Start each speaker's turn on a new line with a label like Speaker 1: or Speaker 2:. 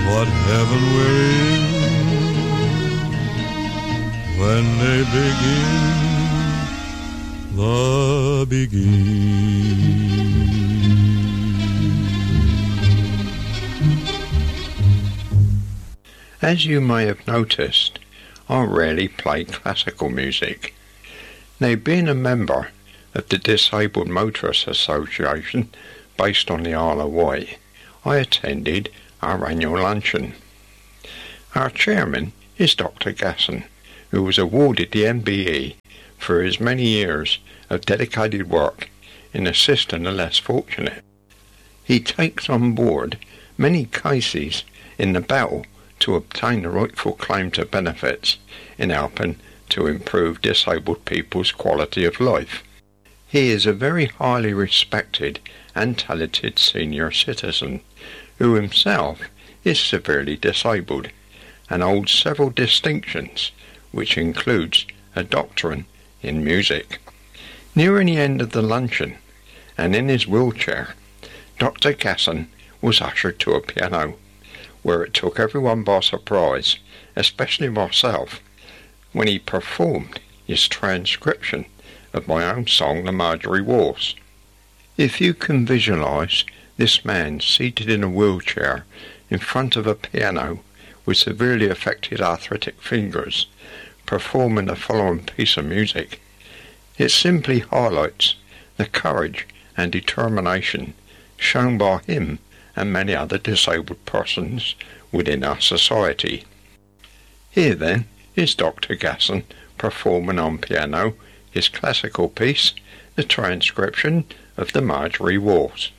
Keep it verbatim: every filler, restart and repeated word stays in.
Speaker 1: what heaven will when they begin the begin.
Speaker 2: As you may have noticed, I rarely play classical music. Now, being a member of the Disabled Motorists Association based on the Isle of Wight, I attended our annual luncheon. Our chairman is Doctor Gasson, who was awarded the M B E for his many years of dedicated work in assisting the less fortunate. He takes on board many cases in the battle to obtain the rightful claim to benefits in helping to improve disabled people's quality of life. He is a very highly respected and talented senior citizen who himself is severely disabled and holds several distinctions, which includes a doctorate in music. Nearing the end of the luncheon, and in his wheelchair, Doctor Gasson was ushered to a piano, where it took everyone by surprise, especially myself, when he performed his transcription of my own song, The Marjorie Wars. If you can visualise this man seated in a wheelchair in front of a piano with severely affected arthritic fingers, performing the following piece of music, it simply highlights the courage and determination shown by him and many other disabled persons within our society. Here then is Doctor Gasson performing on piano his classical piece, the transcription of the Marjorie Wars.